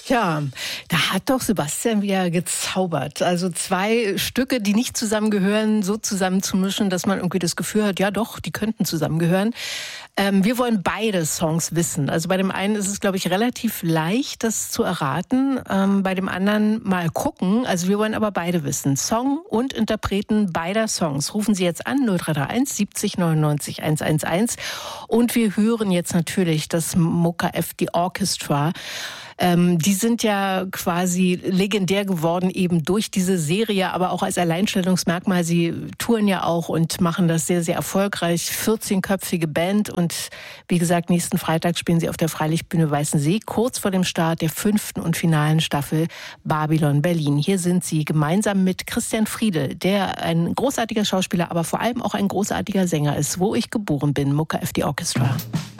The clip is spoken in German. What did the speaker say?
Ja, da hat doch Sebastian wieder gezaubert. Also 2 Stücke, die nicht zusammengehören, so zusammenzumischen, dass man irgendwie das Gefühl hat, ja doch, die könnten zusammengehören. Wir wollen beide Songs wissen. Also bei dem einen ist es, glaube ich, relativ leicht, das zu erraten. Bei dem anderen mal gucken. Also wir wollen aber beide wissen. Song und Interpreten beider Songs. Rufen Sie jetzt an, 0331 70 99 111. Und wir hören jetzt natürlich das MoKF, die Orchestra. Die sind ja quasi legendär geworden eben durch diese Serie, aber auch als Alleinstellungsmerkmal. Sie touren ja auch und machen das sehr, sehr erfolgreich. 14-köpfige Band und wie gesagt, nächsten Freitag spielen sie auf der Freilichtbühne Weißensee, kurz vor dem Start der 5. und finalen Staffel Babylon Berlin. Hier sind sie gemeinsam mit Christian Friedel, der ein großartiger Schauspieler, aber vor allem auch ein großartiger Sänger ist. Wo ich geboren bin, MoKF, die Orchestra.